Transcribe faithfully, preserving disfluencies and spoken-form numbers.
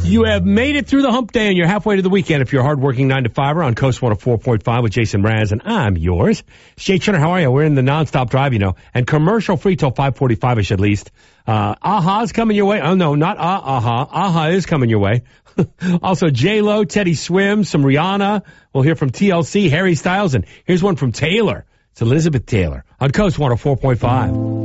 You have made it through the hump day, and you're halfway to the weekend if you're a hardworking nine to fiver on Coast one oh four point five with Jason Mraz, and I'm yours. Jay Turner, how are you? We're in the nonstop drive, you know, and commercial free till five forty-five-ish at least. Uh, Aha's coming your way. Oh, no, not ah, Aha. Aha is coming your way. Also, J-Lo, Teddy Swim, some Rihanna. We'll hear from T L C, Harry Styles, and here's one from Taylor. It's Elizabeth Taylor on Coast one oh four point five.